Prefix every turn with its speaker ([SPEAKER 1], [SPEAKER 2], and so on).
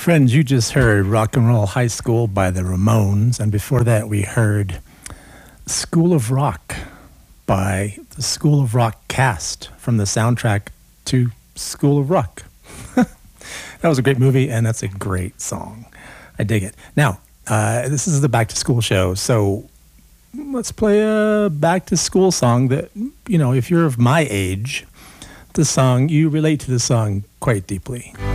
[SPEAKER 1] Friends, you just heard Rock and Roll High School by the Ramones, and before that we heard School of Rock by the School of Rock cast from the soundtrack to School of Rock. That was a great movie, and that's a great song. I dig it. Now, this is the Back to School show, so let's play a Back to School song that, you know, if you're of my age, the song, you relate to the song quite deeply.